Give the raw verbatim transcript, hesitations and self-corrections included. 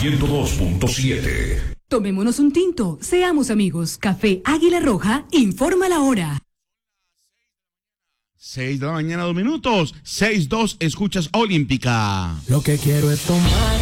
ciento dos punto siete. Tomémonos un tinto, seamos amigos. Café Águila Roja, informa la hora. seis de la mañana, dos minutos. seis dos, escuchas Olímpica. Lo que quiero es tomar